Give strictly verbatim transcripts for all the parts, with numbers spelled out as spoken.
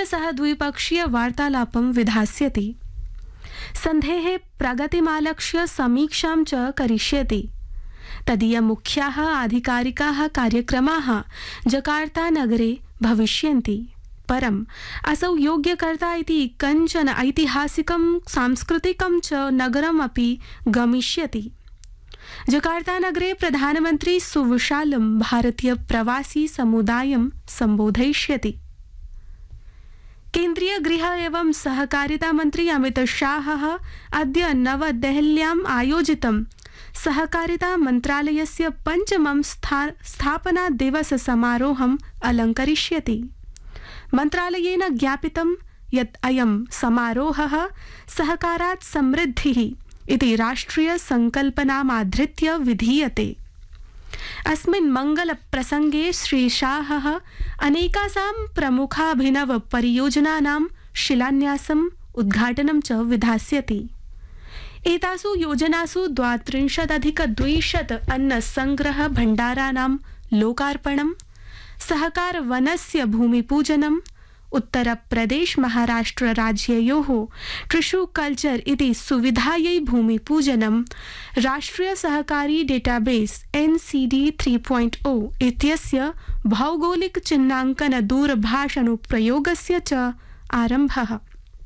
सह द्विपक्षीयवार्तालापं विधास्यति। सन्धेः प्रगतिमालक्ष्य समीक्षां च करिष्यति। तदीयमुख्याः आधिकारिकाः कार्यक्रमाः जकार्तानगरे भविष्यन्ति। परम् असौ योग्यकर्ता इति कञ्चन ऐतिहासिकं सांस्कृतिकं च नगरमपि गमिष्यति। जकार्तानगरे प्रधानमन्त्री सुविशालं भारतीय प्रवासी समुदायं सम्बोधयिष्यति। केन्द्रीय गृह एवं सहकारिता मन्त्री अमित शाहः अद्य नवदेहल्याम् आयोजितं सहकारिता मन्त्रालयस्य पञ्चमं स्था स्थापना दिवस समारोहम् अलङ्करिष्यति। मन्त्रालयेन ज्ञापितं यत् अयं समारोहः सहकारात् समृद्धिः इति राष्ट्रिय संकल्पनामाधृत्य विधीयते। अस्मिन् मंगल प्रसंगे श्री शाहः अनेकासां प्रमुखाभिनव परियोजनानां शिलान्यासम् उद्घाटनं च विधास्यति। एतासु योजनासु द्वात्रिंशदधिकद्विशत अन्न संग्रह भण्डाराणां लोकार्पणं, सहकार वनस्य भूमिपूजनम्, उत्तर प्रदेश महाराष्ट्र राज्ययोः टिश्यू कल्चर इति सुविधायै भूमिपूजनं, राष्ट्रिय सहकारी database N C D three point ओ इत्यस्य भौगोलिक चिह्नाङ्कन दूरभाषानुप्रयोगस्य च आरम्भः।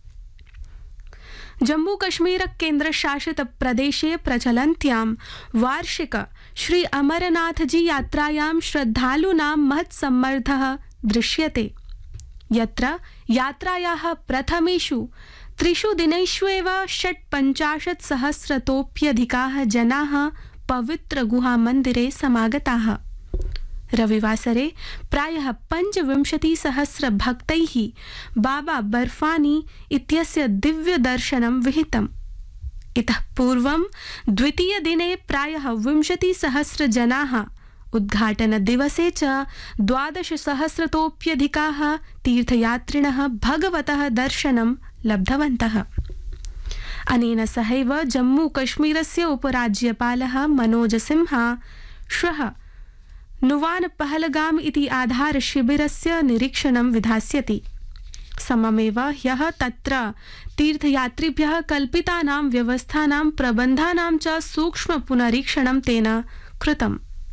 जम्मू कश्मीर केन्द्रशासित प्रदेशे प्रचलन्त्यां वार्षिक श्री अमरनाथ जी यात्रायां श्रद्धालूनां महत्सम्मर्दः दृश्यते। यत्र यात्रायाः प्रथमेषु त्रिषु दिनेषु एव षट्पञ्चाशत् सहस्रतोऽप्यधिकाः जनाः पवित्र गुहामन्दिरे समागताः। रविवासरे प्रायः पञ्चविंशतिसहस्र भक्तैः बाबा बर्फानी इत्यस्य दिव्य दर्शनं विहितम्। इतः पूर्वं द्वितीयदिने प्रायः विंशतिसहस्र जनाः, उद्घाटनदिवसे च द्वादशसहस्रतोऽप्यधिकाः तीर्थयात्रिणः भगवतः दर्शनं लब्धवन्तः। अनेन सहैव जम्मूकश्मीरस्य उपराज्यपालः मनोज सिन्हा श्वः नुवान पहलगाम इति आधार शिबिरस्य निरीक्षणं विधास्यति। सममेव ह्यः तत्र तीर्थयात्रिभ्यः कल्पितानां व्यवस्थानां प्रबन्धानां च सूक्ष्म पुनरीक्षणं तेन कृतम्।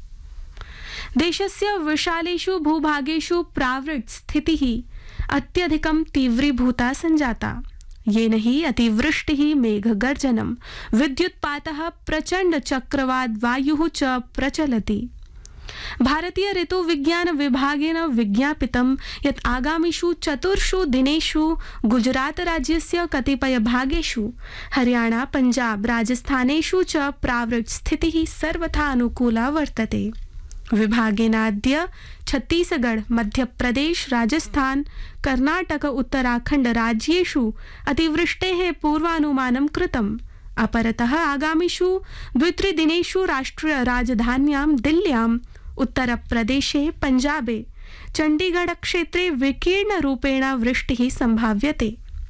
देशस्य विशालेषु भूभागेषु प्रावृट् स्थितिः अत्यधिकं तीव्रीभूता सञ्जाता, येन हि अतिवृष्टिः, मेघगर्जनं, विद्युत्पातः, प्रचण्ड चक्रवात वायुः च प्रचलति। भारतीय ऋतुविज्ञान विभागेन विज्ञापितं यत् आगामिषु चतुर्षु दिनेषु गुजरात राज्यस्य कतिपय भागेषु, हरियाणा, पंजाब, राजस्थानेषु च प्रावृट् स्थितिः सर्वथा अनुकूला वर्तते। विभागेनाद्य छत्तीसगढ़, मध्यप्रदेश, राजस्थान, कर्नाटक, उत्तराखण्ड राज्येषु अतिवृष्टेः पूर्वानुमानं कृतम्। अपरतः आगामिषु द्वित्रिदिनेषु राष्ट्रिय राजधान्यां दिल्ल्यां, उत्तरप्रदेशे, पंजाबे, चण्डीगढ़ क्षेत्रे विकीर्णरूपेण वृष्टिः संभाव्यते।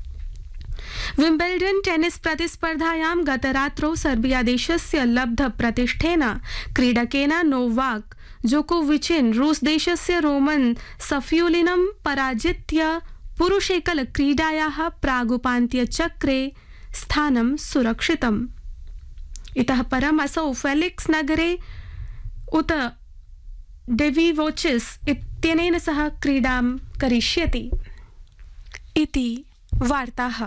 विम्बल्डन् टेनिस प्रतिस्पर्धायां गतरात्रौ सर्बिया देशस्य लब्ध प्रतिष्ठेन क्रीडकेन नोवाक जोकोविचेन रूस देशस्य रोमन सफियुलिनं पराजित्य पुरुषेकल क्रीडायाः प्रागुपान्त्यचक्रे स्थानं सुरक्षितम्। इतः परम् असौ फेलिक्स नगरे उत डेविवोचिस इत्यनेन सह क्रीडां करिष्यति। इति वार्ताः।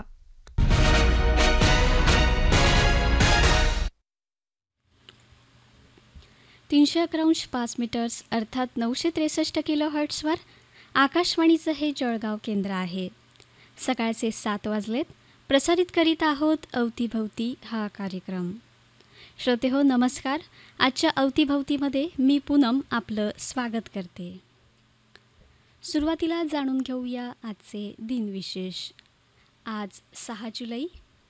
तीनशे अकरा अंश पाच मीटर्स अर्थात नऊशे त्रेसष्ट किलो हर्ट्सवर आकाशवाणीचं हे जळगाव केंद्र आहे. सकाळचे सात वाजलेत. प्रसारित करीत आहोत अवतीभवती हा कार्यक्रम. श्रोते हो, नमस्कार. आजच्या अवतीभवतीमध्ये मी पूनम आपलं स्वागत करते. सुरुवातीला जाणून घेऊया आजचे दिनविशेष. आज सहा जुलै.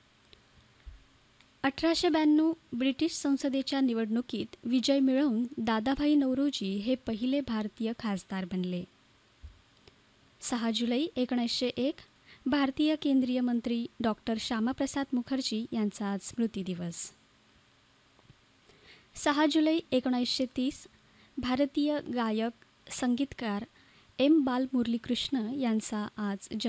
अठराशे ब्याण्णव ब्रिटिश संसदेच्या निवडणुकीत विजय मिळवून दादाभाई नौरोजी हे पहिले भारतीय खासदार बनले. सहा जुलै एकोणीसशे एक भारतीय केंद्रीय मंत्री डॉक्टर श्यामाप्रसाद मुखर्जी यांचा आज स्मृतिदिवस. सहा जुलै एकोणीसशे तीस भारतीय गायक संगीतकार एम बालमुरलीकृष्ण यांचा आज